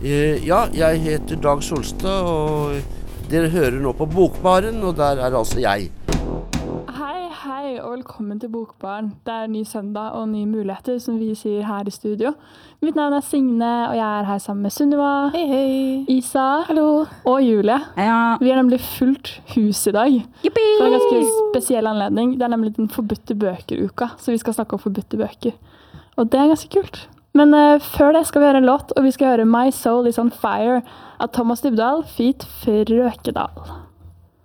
Ja, jeg heter Dag Solstad, og dere hører nå på Bokbaren, og der altså jeg. Hei, og velkommen til Bokbaren. Det ny søndag og nye muligheter, som vi sier her i studio. Mitt navn Signe, og jeg her sammen med Sunniva. Hei. Isa. Hallo. Og Julie. Ja. Vi har nemlig fullt hus i dag. Yippie! Det en ganske spesiell anledning. Det nemlig den forbudte bøker-uka, så vi skal snakke om forbudte bøker. Og det ganske kult. Men før det skal vi høre en låt, og vi skal høre My Soul is on Fire av Thomas Dybdahl, feat. Frøkedal.